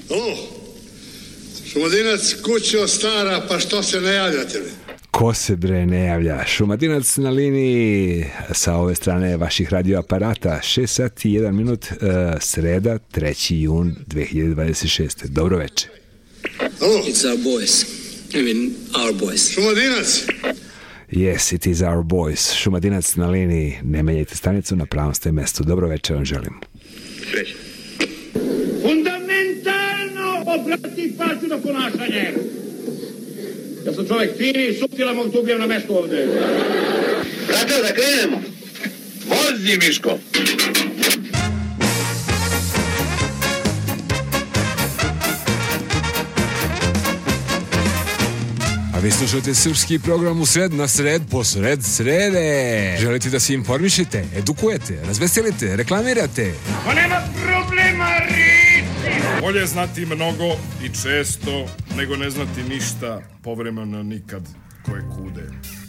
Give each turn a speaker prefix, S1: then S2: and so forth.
S1: Alo, Šumadinac, kućo stara, pa što se ne javljate mi?
S2: Ko se bre ne javlja? Šumadinac na liniji sa ove strane vaših radioaparata. 6 sati 1 minut, sreda, 3. jun 2026. Dobro veče.
S1: Alo?
S3: It's our boys. I mean, our boys.
S1: Šumadinac?
S2: Yes, it is our boys. Šumadinac na liniji. Ne menjajte stanicu, na pravom ste mestu. Dobro veče vam želim.
S1: Sreće.
S4: Fundamentalno obrati pažnju na ponašanje. Ja sam čovjek fini i suptila mog tu na mestu ovde.
S1: Kako da krenemo?
S4: Vozi, Miško!
S2: A vi slušate srpski program u sred na sred posred srede. Želite da se informišete, edukujete, razveselite, reklamirate?
S4: Pa nema problema, Rici!
S5: Bolje znati mnogo i često nego ne znati ništa, povremeno nikad, koje kude.